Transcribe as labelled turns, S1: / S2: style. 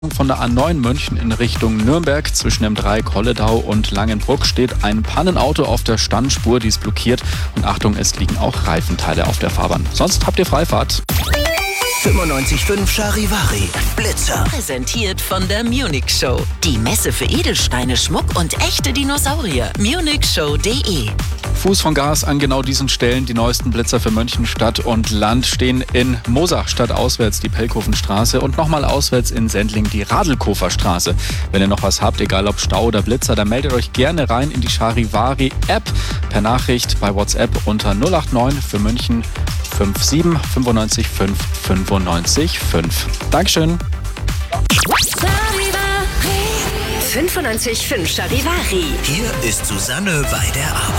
S1: Von der A9 München in Richtung Nürnberg zwischen dem Dreieck Holledau und Langenbruck steht ein Pannenauto auf der Standspur, die ist blockiert. Und Achtung, es liegen auch Reifenteile auf der Fahrbahn. Sonst habt ihr Freifahrt.
S2: 95.5 Charivari Blitzer.
S3: Präsentiert von der Munich Show. Die Messe für Edelsteine, Schmuck und echte Dinosaurier. munichshow.de.
S1: Fuß von Gas an genau diesen Stellen. Die neuesten Blitzer für München Stadt und Land stehen in Moosach stadtauswärts die Pellkofenstraße und nochmal auswärts in Sendling die Radlkoferstraße. Wenn ihr noch was habt, egal ob Stau oder Blitzer, dann meldet euch gerne rein in die Charivari App per Nachricht bei WhatsApp unter 089 für München 57 95 5 95 5. Dankeschön.
S4: 95.5 Charivari.
S2: Hier ist Susanne bei der Arbeit.